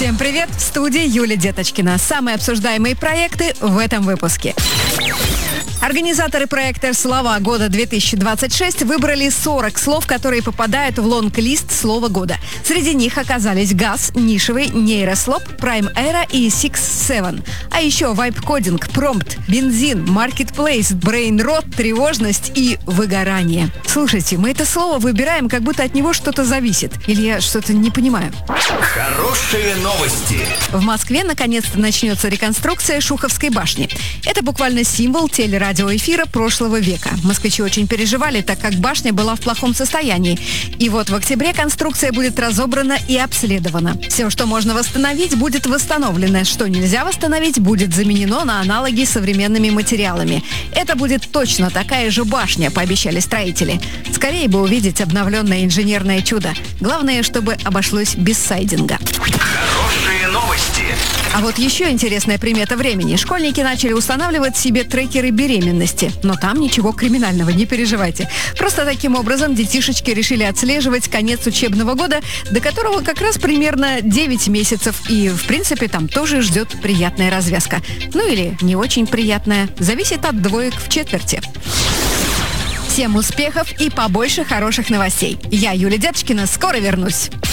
Всем привет! В студии Юлия Деточкина. Самые обсуждаемые проекты в этом выпуске. Организаторы проекта «Слова года 2026» выбрали 40 слов, которые попадают в лонг-лист слова года. Среди них оказались газ, нишевый, нейрослоп, Prime Era и Six Seven. А еще вайп-кодинг, промпт, бензин, маркетплейс, брейн-рот, тревожность и выгорание. Слушайте, мы это слово выбираем, как будто от него что-то зависит. Или я что-то не понимаю? Хорошие новости. В Москве наконец-то начнется реконструкция Шуховской башни. Это буквально символ телерадиоэфира прошлого века. Москвичи очень переживали, так как башня была в плохом состоянии. И вот в октябре конструкция будет разобрана и обследована. Все, что можно восстановить, будет восстановлено. Что нельзя восстановить, будет заменено на аналоги современными материалами. Это будет точно такая же башня, пообещали строители. Скорее бы увидеть обновленное инженерное чудо. Главное, чтобы обошлось без сайдинга. Хорошие новости. А вот еще интересная примета времени. Школьники начали устанавливать себе трекеры беременности. Но там ничего криминального, не переживайте. Просто таким образом детишечки решили отслеживать конец учебного года, до которого как раз примерно 9 месяцев. И, в принципе, там тоже ждет приятная развязка. Ну или не очень приятная. Зависит от двоек в четверти. Всем успехов и побольше хороших новостей. Я, Юлия Деточкина, скоро вернусь.